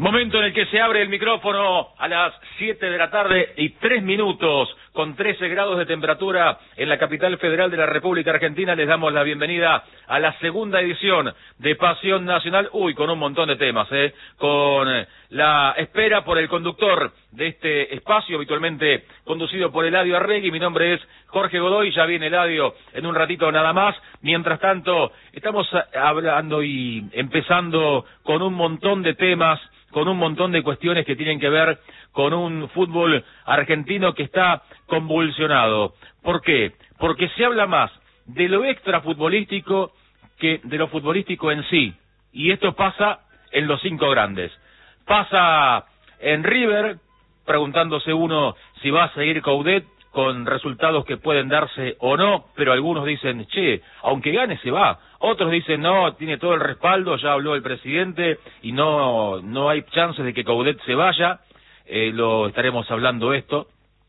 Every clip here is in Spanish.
Momento en el que se abre el micrófono a las 7 de la tarde y 3 minutos, con 13 grados de temperatura en la capital federal de la República Argentina. Les damos la bienvenida a la segunda edición de Pasión Nacional. Con un montón de temas, con la espera por el conductor de este espacio, habitualmente conducido por Eladio Arregui. Mi nombre es Jorge Godoy, ya viene Eladio en un ratito nada más. Mientras tanto, estamos hablando y empezando con un montón de temas, con un montón de cuestiones que tienen que ver con un fútbol argentino que está convulsionado. ¿Por qué? Porque se habla más de lo extrafutbolístico que de lo futbolístico en sí. Y esto pasa en los 5 grandes. Pasa en River, preguntándose uno si va a seguir Coudet, con resultados que pueden darse o no, pero algunos dicen, aunque gane se va. Otros dicen, no, tiene todo el respaldo, ya habló el presidente y no hay chances de que Coudet se vaya. Lo estaremos hablando esto.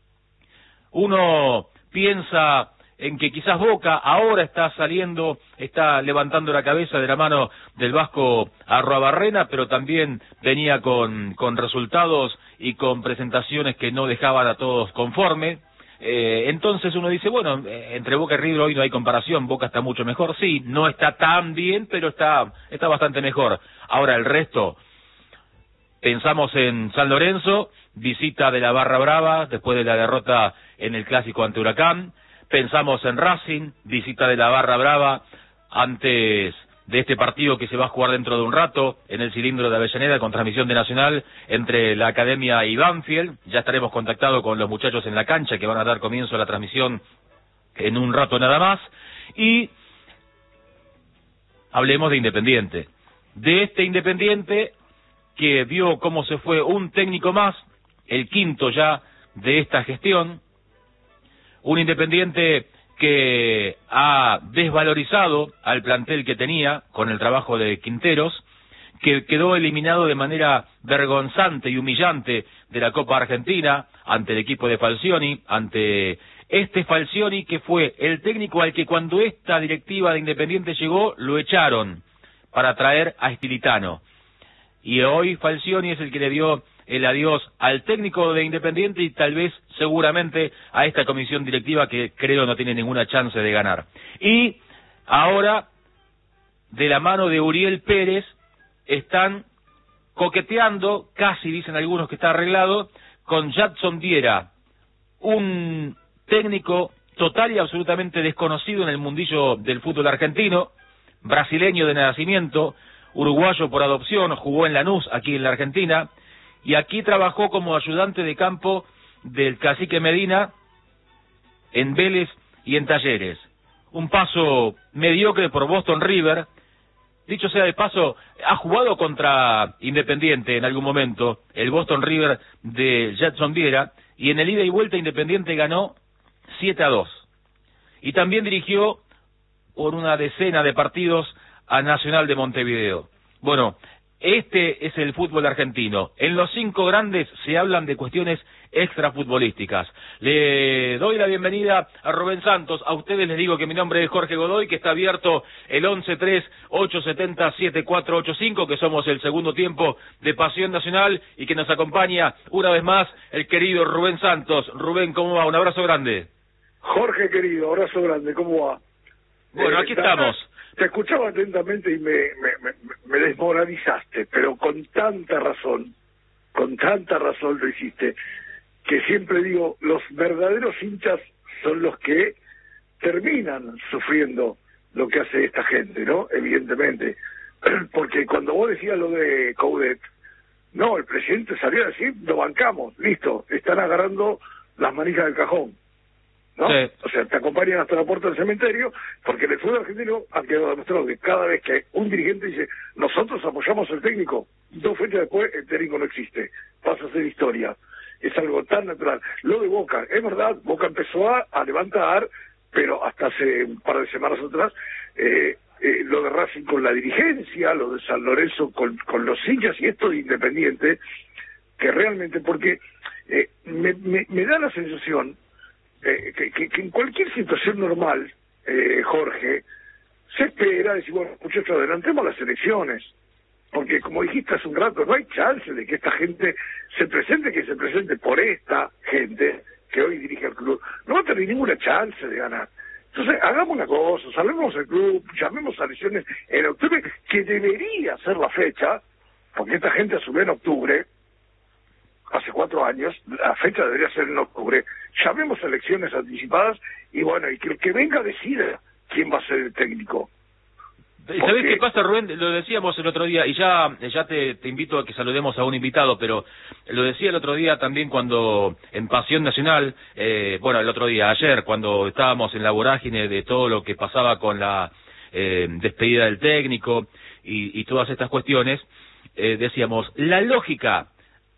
Uno piensa en que quizás Boca ahora está saliendo, está levantando la cabeza de la mano del Vasco Arruabarrena, pero también venía con resultados y con presentaciones que no dejaban a todos conforme. Entonces uno dice, bueno, entre Boca y River hoy no hay comparación, Boca está mucho mejor, sí, no está tan bien, pero está bastante mejor. Ahora el resto, pensamos en San Lorenzo, visita de la Barra Brava después de la derrota en el Clásico ante Huracán. Pensamos en Racing, visita de la Barra Brava antes de este partido que se va a jugar dentro de un rato en el cilindro de Avellaneda con transmisión de Nacional entre la Academia y Banfield. Ya estaremos contactados con los muchachos en la cancha que van a dar comienzo a la transmisión en un rato nada más. Y hablemos de Independiente. De este Independiente que vio cómo se fue un técnico más, el quinto ya de esta gestión. Un Independiente que ha desvalorizado al plantel que tenía con el trabajo de Quinteros, que quedó eliminado de manera vergonzante y humillante de la Copa Argentina ante el equipo de Falcioni, ante este Falcioni que fue el técnico al que cuando esta directiva de Independiente llegó lo echaron para traer a Estilitano. Y hoy Falcioni es el que le dio el adiós al técnico de Independiente y tal vez, seguramente, a esta comisión directiva que creo no tiene ninguna chance de ganar. Y ahora, de la mano de Uriel Pérez, están coqueteando, casi dicen algunos que está arreglado, con Jadson Diera, un técnico total y absolutamente desconocido en el mundillo del fútbol argentino, brasileño de nacimiento, uruguayo por adopción, jugó en Lanús, aquí en la Argentina, y aquí trabajó como ayudante de campo del Cacique Medina en Vélez y en Talleres. Un paso mediocre por Boston River. Dicho sea de paso, ha jugado contra Independiente en algún momento, el Boston River de Jadson Diera, y en el ida y vuelta Independiente ganó 7-2. Y también dirigió por una decena de partidos a Nacional de Montevideo. Bueno, este es el fútbol argentino. En los 5 grandes se hablan de cuestiones extrafutbolísticas. Le doy la bienvenida a Rubén Santos. A ustedes les digo que mi nombre es Jorge Godoy, que está abierto el 11-3-870-7485, que somos el segundo tiempo de Pasión Nacional y que nos acompaña una vez más el querido Rubén Santos. Rubén, ¿cómo va? Un abrazo grande. Jorge, querido, abrazo grande. ¿Cómo va? Bueno, aquí estamos. Te escuchaba atentamente y me desmoralizaste, pero con tanta razón lo hiciste, que siempre digo, los verdaderos hinchas son los que terminan sufriendo lo que hace esta gente, ¿no? Evidentemente, porque cuando vos decías lo de Coudet, no, el presidente salió a decir, lo bancamos, listo, están agarrando las manijas del cajón, ¿no? Sí. O sea, te acompañan hasta la puerta del cementerio, porque en el fútbol argentino ha quedado demostrado que cada vez que un dirigente dice, nosotros apoyamos al técnico, 2 fechas después el técnico no existe, pasa a ser historia. Es algo tan natural. Lo de Boca, es verdad, Boca empezó a levantar, pero hasta hace un par de semanas atrás, lo de Racing con la dirigencia, lo de San Lorenzo con los hinchas y esto de Independiente, que realmente, porque me da la sensación que en cualquier situación normal, Jorge, se espera decir, bueno, muchachos, adelantemos las elecciones. porque como dijiste hace un rato, no hay chance de que esta gente se presente por esta gente que hoy dirige el club. No va a tener ninguna chance de ganar. Entonces, hagamos una cosa, salvemos el club, llamemos a elecciones en octubre, que debería ser la fecha, porque esta gente asumió en octubre, hace 4 años, la fecha debería ser en octubre, llamemos a elecciones anticipadas, y bueno, y que el que venga decida quién va a ser el técnico. ¿Sabés qué pasa, Rubén? Lo decíamos el otro día, y ya te invito a que saludemos a un invitado, pero lo decía el otro día también cuando en Pasión Nacional, el otro día, ayer, cuando estábamos en la vorágine de todo lo que pasaba con la despedida del técnico y todas estas cuestiones, decíamos, la lógica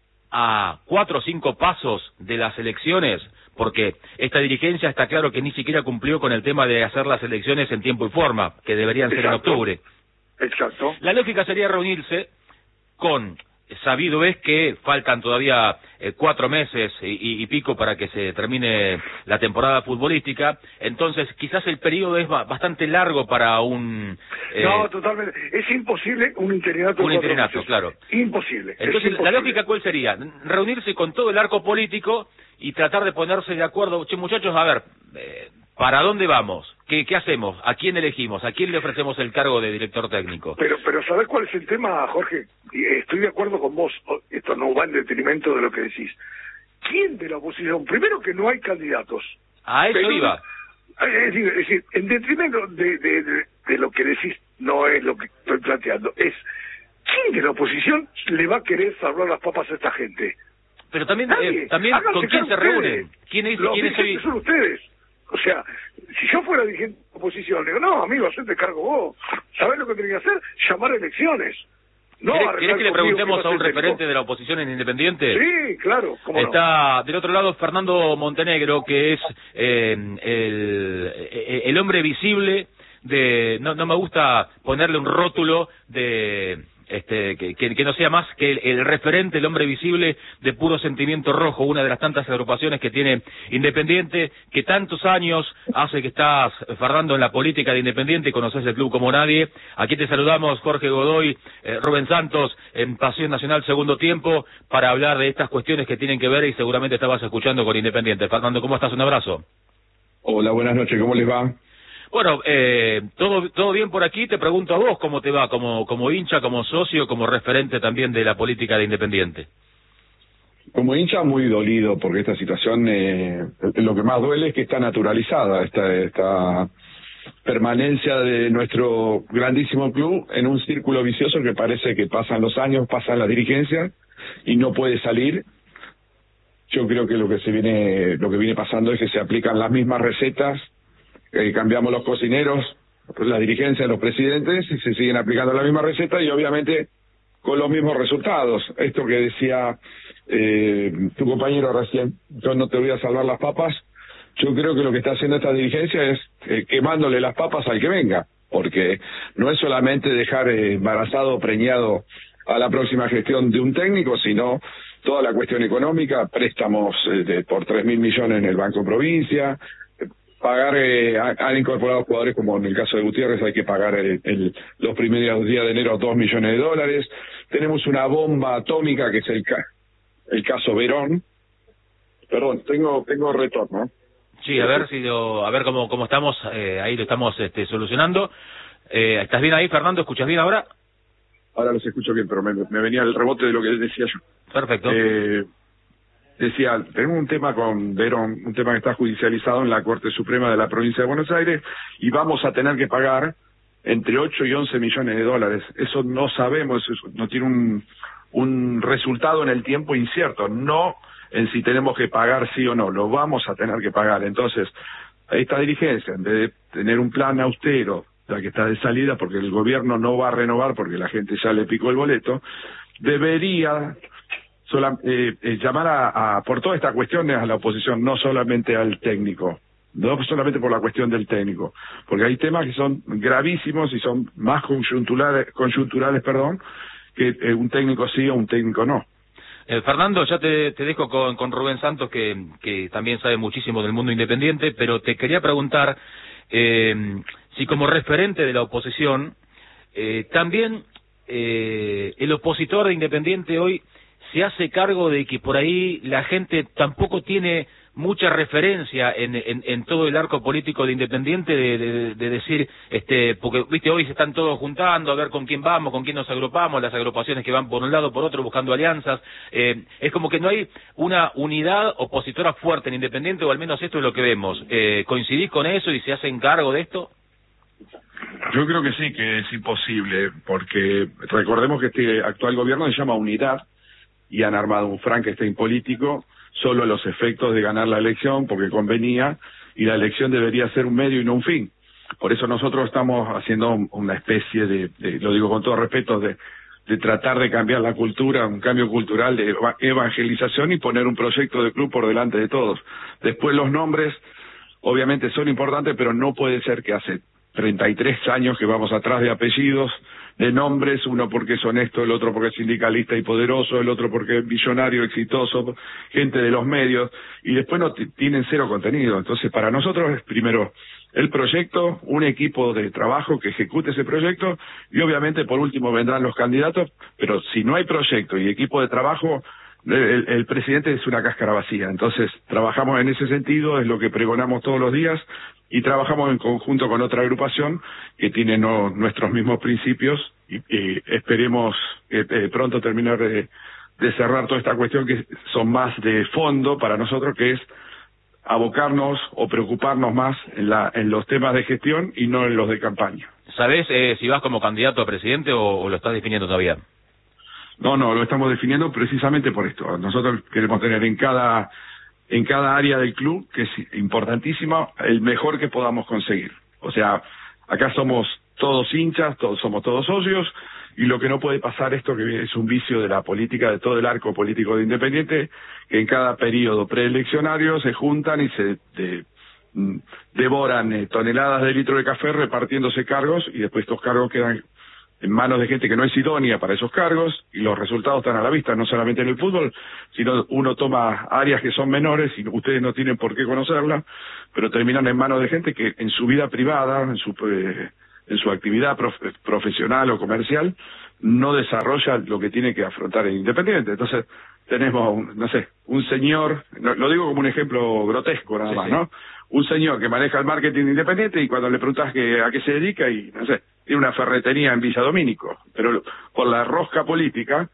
a 4 o 5 pasos de las elecciones, porque esta dirigencia está claro que ni siquiera cumplió con el tema de hacer las elecciones en tiempo y forma, que deberían ser en octubre. Exacto. La lógica sería reunirse con, sabido es que faltan todavía 4 meses y pico para que se termine la temporada futbolística, entonces quizás el periodo es bastante largo para un... No, totalmente. Es imposible un interinato. Un interinato, claro. Imposible. Entonces, la lógica, ¿cuál sería? Reunirse con todo el arco político y tratar de ponerse de acuerdo. Che, muchachos, a ver, ¿para dónde vamos? ¿Qué hacemos? ¿A quién elegimos? ¿A quién le ofrecemos el cargo de director técnico? Pero ¿sabés cuál es el tema, Jorge? Estoy de acuerdo con vos. Esto no va en detrimento de lo que decís. ¿Quién de la oposición? Primero que no hay candidatos. A eso iba. Es decir, en detrimento de lo que decís, no es lo que estoy planteando. Es, ¿quién de la oposición le va a querer salvar las papas a esta gente? Pero también ¿con quién se reúnen? ¿Quiénes hoy? Son ustedes. O sea, si yo fuera dirigente de la oposición, le digo, no, amigo, hacete cargo vos. ¿Sabés lo que tenés que hacer? Llamar a elecciones. No, ¿Querés que le preguntemos a un referente de la oposición en Independiente? Sí, claro. ¿Cómo Está del otro lado Fernando Montenegro, que es el hombre visible de... No me gusta ponerle un rótulo de... que no sea más que el referente, el hombre visible de Puro Sentimiento Rojo, una de las tantas agrupaciones que tiene Independiente, que tantos años hace que estás, Fernando, en la política de Independiente y conoces el club como nadie. Aquí te saludamos, Jorge Godoy, Rubén Santos, en Pasión Nacional Segundo Tiempo, para hablar de estas cuestiones que tienen que ver y seguramente estabas escuchando con Independiente. Fernando, ¿cómo estás? Un abrazo. Hola, buenas noches, ¿cómo les va? Bueno, todo bien por aquí. Te pregunto a vos cómo te va, como hincha, como socio, como referente también de la política de Independiente. Como hincha muy dolido, porque esta situación, lo que más duele es que está naturalizada, esta permanencia de nuestro grandísimo club en un círculo vicioso que parece que pasan los años, pasan las dirigencias y no puede salir. Yo creo que lo que viene pasando es que se aplican las mismas recetas. Cambiamos los cocineros, la dirigencia, los presidentes, y se siguen aplicando la misma receta y obviamente con los mismos resultados. Esto que decía tu compañero recién, yo no te voy a salvar las papas, yo creo que lo que está haciendo esta dirigencia es quemándole las papas al que venga, porque no es solamente dejar embarazado o preñado a la próxima gestión de un técnico, sino toda la cuestión económica, préstamos por 3.000 millones en el Banco Provincia, pagar, han incorporado jugadores como en el caso de Gutiérrez, hay que pagar los primeros días de enero $2 millones. Tenemos una bomba atómica que es el caso Verón. Perdón, tengo retorno. Sí, a ver cómo estamos, ahí lo estamos solucionando. ¿Estás bien ahí, Fernando? ¿Escuchas bien ahora? Ahora los escucho bien, pero me venía el rebote de lo que decía yo. Perfecto. Decía, tenemos un tema con Verón, un tema que está judicializado en la Corte Suprema de la Provincia de Buenos Aires y vamos a tener que pagar entre 8 y 11 millones de dólares. Eso no sabemos, eso no tiene un resultado en el tiempo incierto, no en si tenemos que pagar sí o no, lo vamos a tener que pagar. Entonces, esta dirigencia, en vez de tener un plan austero, la que está de salida porque el gobierno no va a renovar porque la gente ya le picó el boleto, debería llamar por todas estas cuestiones a la oposición, no solamente al técnico, no solamente por la cuestión del técnico, porque hay temas que son gravísimos y son más conjunturales, que un técnico sí o un técnico no. Fernando, ya te dejo con Rubén Santos, que también sabe muchísimo del mundo independiente, pero te quería preguntar si como referente de la oposición también el opositor de Independiente hoy se hace cargo de que por ahí la gente tampoco tiene mucha referencia en todo el arco político de Independiente de decir, porque viste hoy se están todos juntando a ver con quién vamos, con quién nos agrupamos, las agrupaciones que van por un lado por otro buscando alianzas, es como que no hay una unidad opositora fuerte en Independiente, o al menos esto es lo que vemos. ¿Coincidís con eso y se hacen cargo de esto? Yo creo que sí, que es imposible, porque recordemos que este actual gobierno se llama Unidad y han armado un Frankenstein político solo a los efectos de ganar la elección, porque convenía, y la elección debería ser un medio y no un fin. Por eso nosotros estamos haciendo una especie de lo digo con todo respeto, de tratar de cambiar la cultura, un cambio cultural de evangelización y poner un proyecto de club por delante de todos. Después los nombres, obviamente son importantes, pero no puede ser que hace 33 años que vamos atrás de apellidos, de nombres, uno porque es honesto, el otro porque es sindicalista y poderoso, el otro porque es millonario, exitoso, gente de los medios, y después no tienen cero contenido. Entonces, para nosotros es primero el proyecto, un equipo de trabajo que ejecute ese proyecto, y obviamente por último vendrán los candidatos, pero si no hay proyecto y equipo de trabajo, el presidente es una cáscara vacía. Entonces, trabajamos en ese sentido, es lo que pregonamos todos los días, y trabajamos en conjunto con otra agrupación que tiene nuestros mismos principios, y esperemos pronto terminar de cerrar toda esta cuestión, que son más de fondo para nosotros, que es abocarnos o preocuparnos más en los temas de gestión y no en los de campaña. ¿Sabés si vas como candidato a presidente o lo estás definiendo todavía? No, lo estamos definiendo precisamente por esto. Nosotros queremos tener en cada área del club, que es importantísima, el mejor que podamos conseguir. O sea, acá somos todos hinchas, somos todos socios, y lo que no puede pasar, esto que es un vicio de la política, de todo el arco político de Independiente, que en cada periodo preeleccionario se juntan y se devoran toneladas de litro de café repartiéndose cargos, y después estos cargos quedan en manos de gente que no es idónea para esos cargos, y los resultados están a la vista, no solamente en el fútbol, sino uno toma áreas que son menores y ustedes no tienen por qué conocerlas, pero terminan en manos de gente que en su vida privada, en su actividad profesional o comercial, no desarrolla lo que tiene que afrontar en Independiente. Entonces tenemos, un señor, lo digo como un ejemplo grotesco nada más, ¿no? Un señor que maneja el marketing Independiente, y cuando le preguntas a qué se dedica, y tiene una ferretería en Villa Domínico, pero por la rosca política,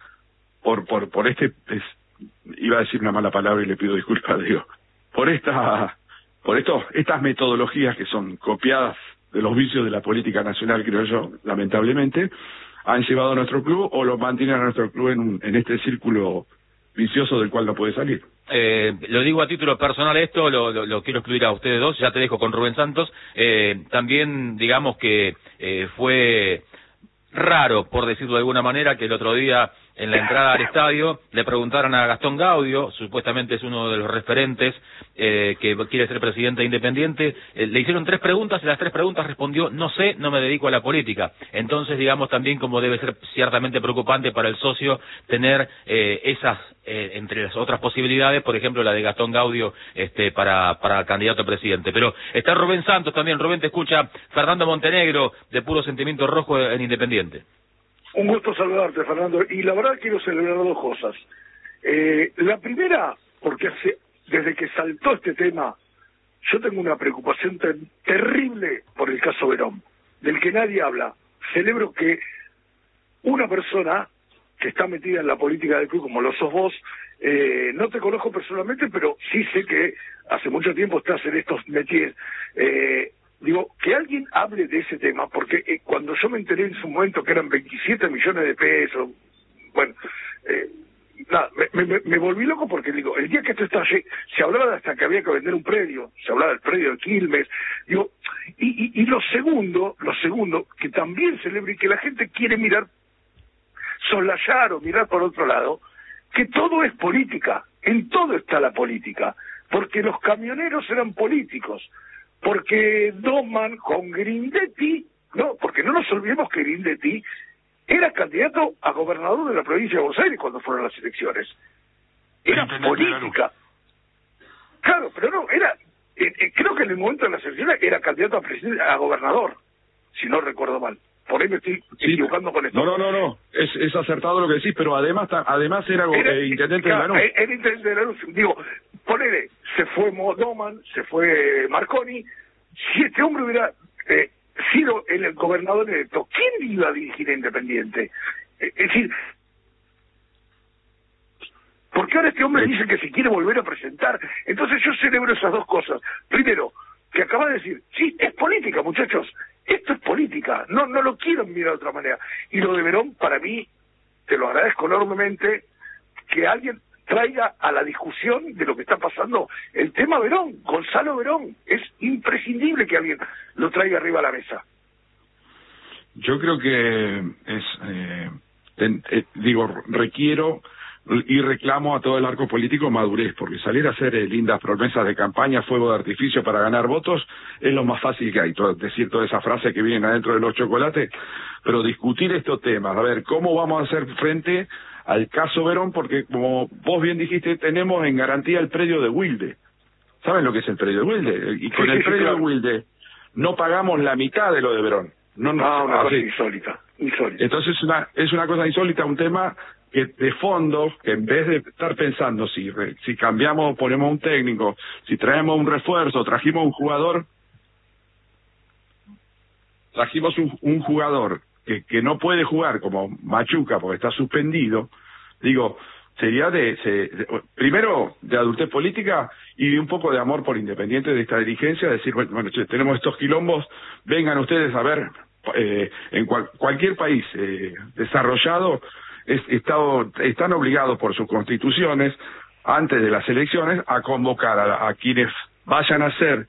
iba a decir una mala palabra y le pido disculpas, por estas metodologías que son copiadas de los vicios de la política nacional, creo yo, lamentablemente, han llevado a nuestro club o lo mantienen a nuestro club en este círculo vicioso del cual no puede salir. Lo digo a título personal esto, lo quiero excluir a ustedes dos, ya te dejo con Rubén Santos. También digamos que fue raro, por decirlo de alguna manera, que el otro día en la entrada al estadio le preguntaran a Gastón Gaudio, supuestamente es uno de los referentes que quiere ser presidente de Independiente, le hicieron 3 preguntas y las 3 preguntas respondió: no sé, no me dedico a la política. Entonces, digamos también como debe ser ciertamente preocupante para el socio tener esas, entre las otras posibilidades, por ejemplo la de Gastón Gaudio para candidato a presidente. Pero está Rubén Santos también. Rubén, te escucha Fernando Montenegro, de Puro Sentimiento Rojo en Independiente. Un gusto saludarte, Fernando. Y la verdad quiero celebrar 2 cosas. La primera, porque desde que saltó este tema, yo tengo una preocupación terrible por el caso Verón, del que nadie habla. Celebro que una persona que está metida en la política del club, como lo sos vos, no te conozco personalmente, pero sí sé que hace mucho tiempo estás en estos métiers. Que alguien hable de ese tema, porque cuando yo me enteré en su momento que eran 27 millones de pesos, bueno, me volví loco, porque el día que esto estaba, se hablaba de hasta que había que vender un predio, se hablaba del predio de Quilmes, y lo segundo, que también celebro y que la gente quiere mirar, soslayar o mirar por otro lado, que todo es política, en todo está la política, porque los camioneros eran políticos, porque Doman con Grindetti, porque no nos olvidemos que Grindetti era candidato a gobernador de la provincia de Buenos Aires cuando fueron las elecciones. Era política. Claro, pero no, creo que en el momento de las elecciones era candidato a gobernador, si no recuerdo mal. por ahí me estoy equivocando con esto. No, es acertado lo que decís, pero además era intendente de Lanús. Era intendente de Lanús, digo, ponele, se fue Doman, se fue Marconi, si este hombre hubiera sido el gobernador electo, ¿quién iba a dirigir a Independiente? Es decir, porque ahora este hombre dice que se quiere volver a presentar. Entonces yo celebro esas dos cosas. Primero, que acaba de decir, sí, es política, muchachos, esto es política, no lo quiero mirar de otra manera. Y lo de Verón, para mí, te lo agradezco enormemente, que alguien traiga a la discusión de lo que está pasando el tema Verón, Gonzalo Verón. Es imprescindible que alguien lo traiga arriba a la mesa. Yo creo que requiero y reclamo a todo el arco político madurez, porque salir a hacer lindas promesas de campaña, fuego de artificio para ganar votos, es lo más fácil que hay, decir toda esa frase que viene adentro de los chocolates, pero discutir estos temas, a ver, ¿cómo vamos a hacer frente al caso Verón? Porque, como vos bien dijiste, tenemos en garantía el predio de Wilde. ¿Saben lo que es el predio de Wilde? Y con el predio de Wilde no pagamos la mitad de lo de Verón. Una cosa insólita. Entonces es una cosa insólita, un tema que de fondo, que en vez de estar pensando si cambiamos, ponemos un técnico, si traemos un refuerzo, trajimos un jugador que no puede jugar, como Machuca porque está suspendido, digo, sería primero de adultez política y de un poco de amor por Independiente de esta dirigencia, decir, bueno, tenemos estos quilombos, vengan ustedes a ver, en cualquier país desarrollado, están obligados por sus constituciones, antes de las elecciones, a convocar a quienes vayan a ser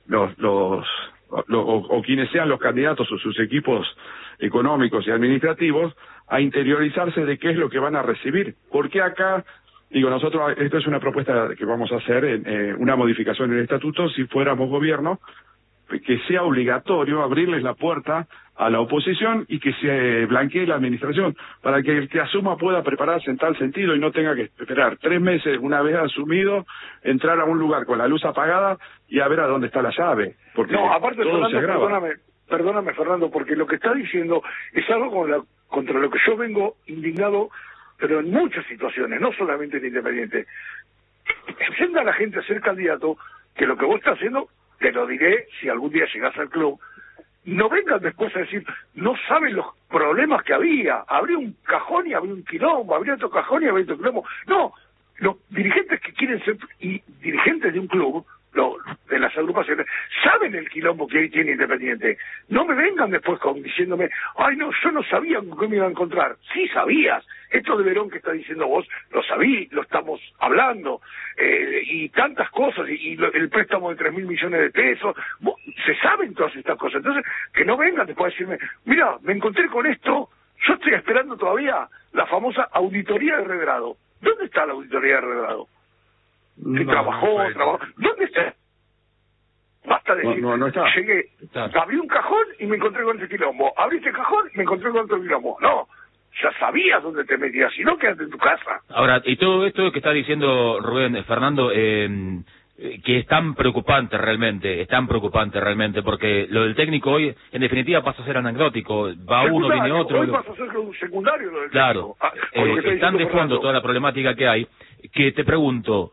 o quienes sean los candidatos o sus equipos económicos y administrativos, a interiorizarse de qué es lo que van a recibir. Porque acá, nosotros, esto es una propuesta que vamos a hacer, una modificación en el estatuto, si fuéramos gobierno, que sea obligatorio abrirles la puerta a la oposición y que se blanquee la administración, para que el que asuma pueda prepararse en tal sentido y no tenga que esperar 3 meses, una vez asumido, entrar a un lugar con la luz apagada y a ver a dónde está la llave. Porque no, aparte, todo Fernando, perdóname, Fernando, porque lo que está diciendo es algo contra lo que yo vengo indignado, pero en muchas situaciones, no solamente en Independiente. Presenta a la gente a ser candidato, que lo que vos estás haciendo, te lo diré si algún día llegás al club, no vengan después a decir, no saben los problemas que había un cajón y había un quilombo, habría otro cajón y habría otro quilombo. No, los dirigentes que quieren ser dirigentes de un club, de las agrupaciones, saben el quilombo que hoy tiene Independiente. No me vengan después diciéndome, ay no, yo no sabía con qué me iba a encontrar. Sí sabías, esto de Verón que está diciendo vos, lo sabí, lo estamos hablando, y tantas cosas, y el préstamo de 3.000 millones de pesos, se saben todas estas cosas. Entonces, que no vengan después a decirme, mira, me encontré con esto, yo estoy esperando todavía la famosa auditoría de regrado. ¿Dónde está la auditoría de regrado? Que trabajó. ¿Dónde está? Basta decir, no está. Llegué, abrí un cajón y me encontré con ese quilombo. Abrí este cajón y me encontré con otro quilombo. No, ya sabías dónde te metías, si no, quédate en tu casa. Ahora, y todo esto que está diciendo Rubén, Fernando, que es tan preocupante realmente, porque lo del técnico hoy, en definitiva, pasa a ser anecdótico. Va uno, viene otro. Hoy pasa a ser un secundario lo del técnico. Claro, están de fondo toda la problemática que hay, que te pregunto,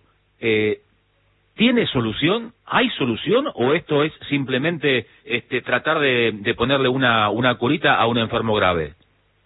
¿tiene solución? ¿Hay solución? ¿O esto es simplemente tratar de ponerle una curita a un enfermo grave?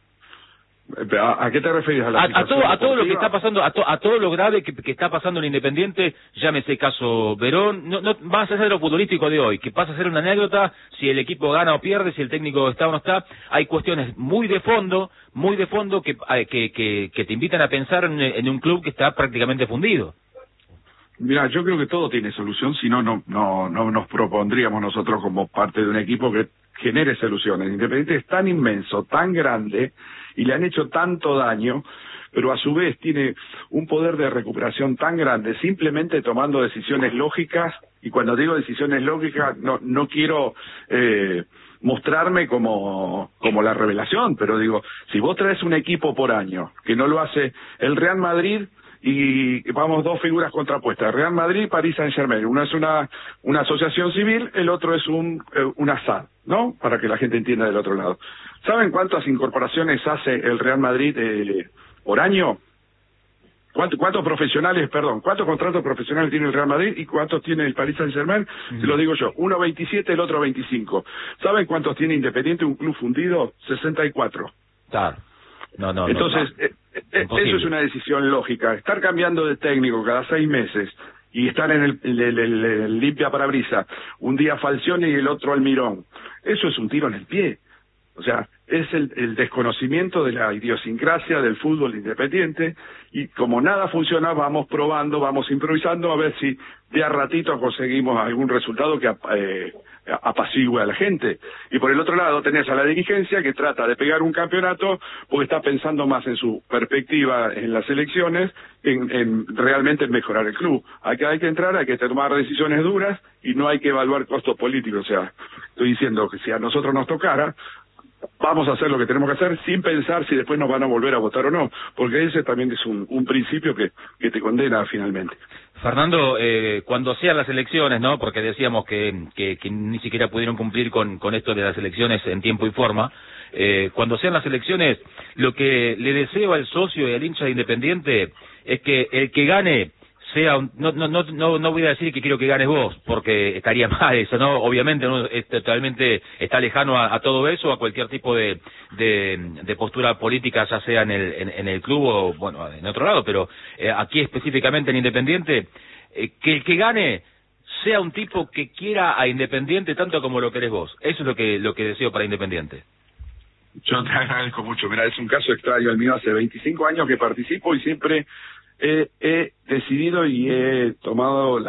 ¿A qué te refieres? A todo lo que está pasando, a todo lo grave que está pasando en Independiente, llámese caso Verón, no vas a hacer lo futbolístico de hoy, que pasa a ser una anécdota, si el equipo gana o pierde, si el técnico está o no está. Hay cuestiones muy de fondo que te invitan a pensar en un club que está prácticamente fundido. Mira, yo creo que todo tiene solución, si no nos propondríamos nosotros como parte de un equipo que genere soluciones. Independiente es tan inmenso, tan grande, y le han hecho tanto daño, pero a su vez tiene un poder de recuperación tan grande, simplemente tomando decisiones lógicas, y cuando digo decisiones lógicas, no quiero mostrarme como la revelación, pero digo, si vos traes un equipo por año, que no lo hace el Real Madrid, y vamos dos figuras contrapuestas, Real Madrid y Paris Saint-Germain. Uno es una asociación civil, el otro es una SAD, ¿no? Para que la gente entienda del otro lado. ¿Saben cuántas incorporaciones hace el Real Madrid por año? ¿Cuántos contratos profesionales tiene el Real Madrid y cuántos tiene el Paris Saint-Germain? Se lo digo yo, uno 27, el otro 25. ¿Saben cuántos tiene Independiente, un club fundido? 64. Claro. No. Entonces, eso es una decisión lógica. Estar cambiando de técnico cada 6 meses y estar en el limpia parabrisas, un día Falcioni y el otro Almirón, eso es un tiro en el pie. O sea, es el desconocimiento de la idiosincrasia del fútbol independiente, y como nada funciona, vamos probando, vamos improvisando a ver si de a ratito conseguimos algún resultado que apacigüe a la gente. Y por el otro lado tenés a la dirigencia que trata de pegar un campeonato porque está pensando más en su perspectiva en las elecciones, en realmente en mejorar el club. Hay que entrar, hay que tomar decisiones duras y no hay que evaluar costos políticos. O sea, estoy diciendo que si a nosotros nos tocara, vamos a hacer lo que tenemos que hacer sin pensar si después nos van a volver a votar o no, porque ese también es un principio que te condena finalmente. Fernando, cuando sean las elecciones, ¿no? Porque decíamos que ni siquiera pudieron cumplir con esto de las elecciones en tiempo y forma. Cuando sean las elecciones, lo que le deseo al socio y al hincha de Independiente es que el que gane sea no voy a decir que quiero que ganes vos, porque estaría mal eso, ¿no? Obviamente uno totalmente está lejano a todo eso, a cualquier tipo de postura política, ya sea en el club o, bueno, en otro lado, pero aquí específicamente en Independiente, que el que gane sea un tipo que quiera a Independiente tanto como lo querés vos. Eso es lo que deseo para Independiente. Yo te agradezco mucho. Mira, es un caso extraño el mío. Hace 25 años que participo y siempre he decidido y he tomado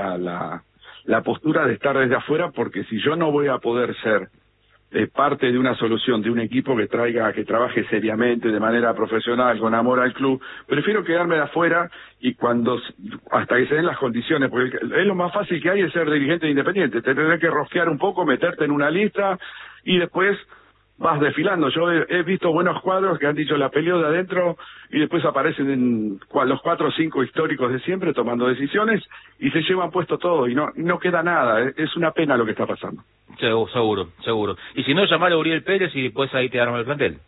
la postura de estar desde afuera, porque si yo no voy a poder ser parte de una solución de un equipo que trabaje seriamente, de manera profesional, con amor al club, prefiero quedarme de afuera y hasta que se den las condiciones, porque es lo más fácil que hay es ser dirigente de Independiente, te tendrás que rosquear un poco, meterte en una lista y después vas desfilando. Yo he visto buenos cuadros que han dicho la peleó de adentro y después aparecen los 4 o 5 históricos de siempre tomando decisiones y se llevan puesto todo y no queda nada. Es una pena lo que está pasando. Seguro. Y si no, llamar a Uriel Pérez y después ahí te arman el plantel.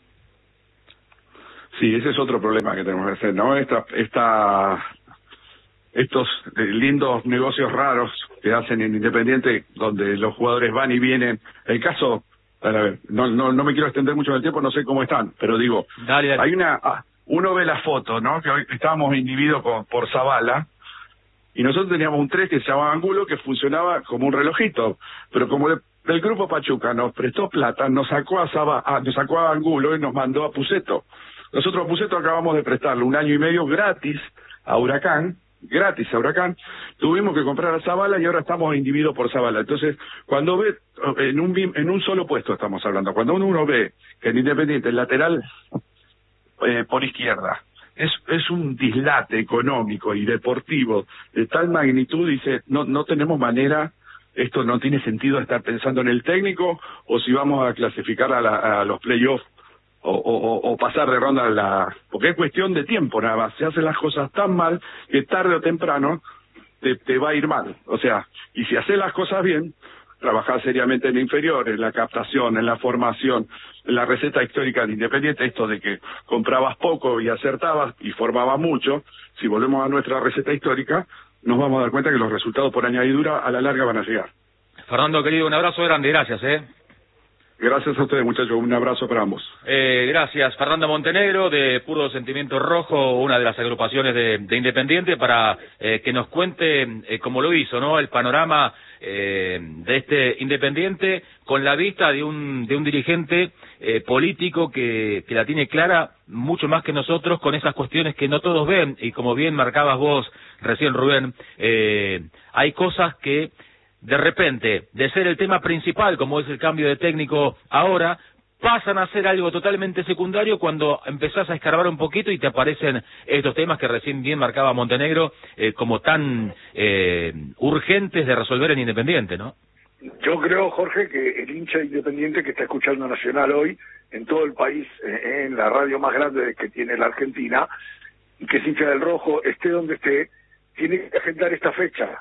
Sí, ese es otro problema que tenemos que hacer, ¿no? Estos lindos negocios raros que hacen en Independiente, donde los jugadores van y vienen. El caso, a ver, no me quiero extender mucho en el tiempo, no sé cómo están, pero digo, dale. Hay uno ve la foto, ¿no? Que hoy estábamos inhibidos por Zavala, y nosotros teníamos un 3 que se llamaba Angulo, que funcionaba como un relojito, pero como el grupo Pachuca nos prestó plata, nos sacó a Angulo y nos mandó a Puceto. Nosotros a Puceto acabamos de prestarle 1 año y medio gratis a Huracán, tuvimos que comprar a Zavala y ahora estamos individuos por Zavala. Entonces, cuando ve, en un solo puesto estamos hablando, cuando uno ve que en Independiente el lateral por izquierda es un dislate económico y deportivo de tal magnitud, dice, no tenemos manera, esto no tiene sentido estar pensando en el técnico o si vamos a clasificar a los playoffs o pasar de ronda porque es cuestión de tiempo nada más. Se hacen las cosas tan mal que tarde o temprano te va a ir mal. O sea, y si haces las cosas bien, trabajar seriamente en inferior, en la captación, en la formación, en la receta histórica de Independiente, esto de que comprabas poco y acertabas y formabas mucho, si volvemos a nuestra receta histórica, nos vamos a dar cuenta que los resultados por añadidura a la larga van a llegar. Fernando, querido, un abrazo grande, gracias, Gracias a ustedes, muchachos, un abrazo para ambos. Gracias. Fernando Montenegro, de Puro Sentimiento Rojo, una de las agrupaciones de Independiente, para que nos cuente, como lo hizo, ¿no?, el panorama de este Independiente, con la vista de un dirigente político que la tiene clara mucho más que nosotros, con esas cuestiones que no todos ven, y como bien marcabas vos recién, Rubén, hay cosas que de repente, de ser el tema principal, como es el cambio de técnico ahora, pasan a ser algo totalmente secundario cuando empezás a escarbar un poquito y te aparecen estos temas que recién bien marcaba Montenegro, como tan urgentes de resolver en Independiente, ¿no? Yo creo, Jorge, que el hincha Independiente que está escuchando Nacional hoy, en todo el país, en la radio más grande que tiene la Argentina, y que es hincha del Rojo, esté donde esté, tiene que agendar esta fecha.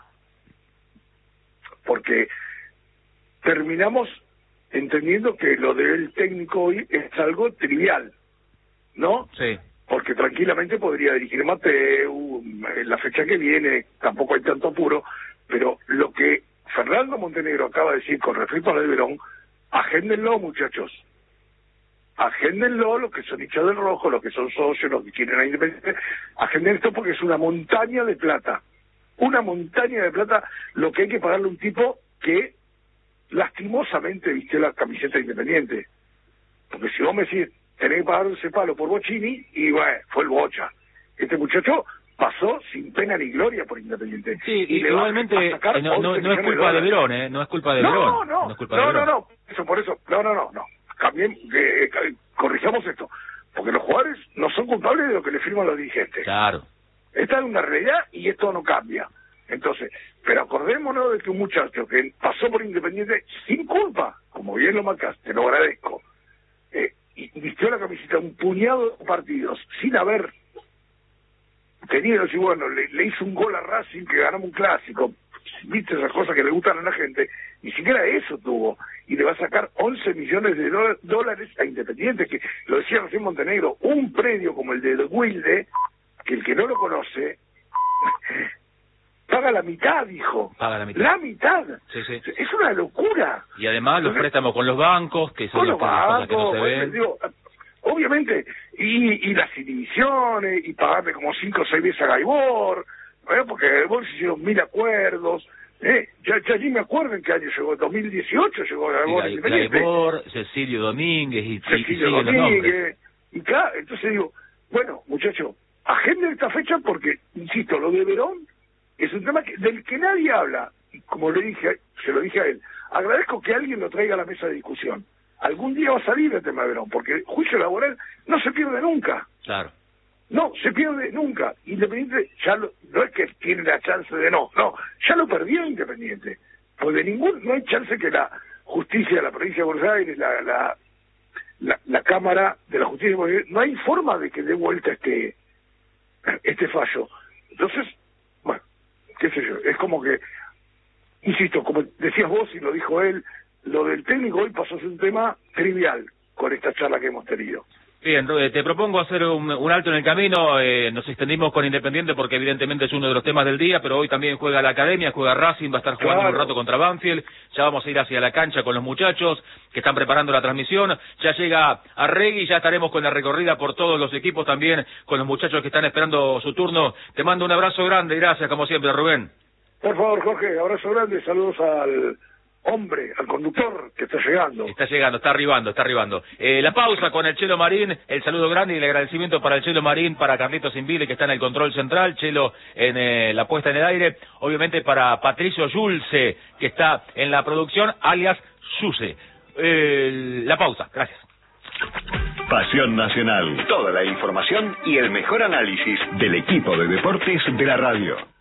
Porque terminamos entendiendo que lo del técnico hoy es algo trivial, ¿no? Sí. Porque tranquilamente podría dirigir Mateu, en la fecha que viene, tampoco hay tanto apuro, pero lo que Fernando Montenegro acaba de decir con respecto a Verón, agéndenlo, muchachos. Agéndenlo, los que son hinchas del Rojo, los que son socios, los que quieren a Independiente, agenden esto porque es una montaña de plata. Una montaña de plata lo que hay que pagarle a un tipo que lastimosamente vistió la camiseta Independiente. Porque si vos me decís, tenés que pagar ese palo por Bocini, y bueno, fue el Bocha. Este muchacho pasó sin pena ni gloria por Independiente. Sí, y igualmente no es culpa de Verón, ¿eh? No es culpa de Verón. No, por eso, no. También corrijamos esto, porque los jugadores no son culpables de lo que le firman los dirigentes. Claro. Esta es una realidad y esto no cambia. Entonces, pero acordémonos de que un muchacho que pasó por Independiente sin culpa, como bien lo marcaste, te lo agradezco, y vistió la camiseta un puñado de partidos sin haber tenido, si bueno, le hizo un gol a Racing que ganamos un clásico, viste esas cosas que le gustan a la gente, ni siquiera eso tuvo, y le va a sacar 11 millones de dólares a Independiente, que lo decía recién Montenegro, un predio como el de Wilde, que el que no lo conoce paga la mitad, dijo. Paga la mitad. La mitad. Sí. Es una locura. Y además los préstamos con los bancos, que son las cosas que no se ven. Digo, obviamente, y las inhibiciones, y pagarle como 5 o 6 veces a Gaibor, porque Gaibor se hicieron 1000 acuerdos. Ya ni me acuerdo en qué año llegó, 2018 llegó Gaibor. Gaibor, Cecilio Domínguez y Cecilio Domínguez. Y claro, entonces digo, bueno, muchachos, agenden esta fecha porque, insisto, lo de Verón es un tema del que nadie habla. Y como se lo dije a él, agradezco que alguien lo traiga a la mesa de discusión. Algún día va a salir el tema de Verón, porque el juicio laboral no se pierde nunca. Claro. No, se pierde nunca. Independiente ya no es que tiene la chance de no, ya lo perdió Independiente. Pues no hay chance que la justicia de la provincia de Buenos Aires, la Cámara de la Justicia de Buenos Aires, no hay forma de que dé vuelta este fallo. Entonces, bueno, qué sé yo, es como que, insisto, como decías vos y lo dijo él, lo del técnico hoy pasó a ser un tema trivial con esta charla que hemos tenido. Bien, te propongo hacer un alto en el camino. Nos extendimos con Independiente porque evidentemente es uno de los temas del día, pero hoy también juega la Academia, juega Racing, va a estar jugando un rato contra Banfield. Ya vamos a ir hacia la cancha con los muchachos que están preparando la transmisión. Ya llega Arregui, ya estaremos con la recorrida por todos los equipos también, con los muchachos que están esperando su turno. Te mando un abrazo grande y gracias como siempre, Rubén. Por favor, Jorge, abrazo grande, saludos al al conductor que está llegando. Está arribando. La pausa con el Chelo Marín, el saludo grande y el agradecimiento para el Chelo Marín, para Carlitos Invile, que está en el control central, Chelo en la puesta en el aire, obviamente para Patricio Yulce, que está en la producción, alias Yuse. La pausa, gracias. Pasión Nacional, toda la información y el mejor análisis del equipo de deportes de la radio.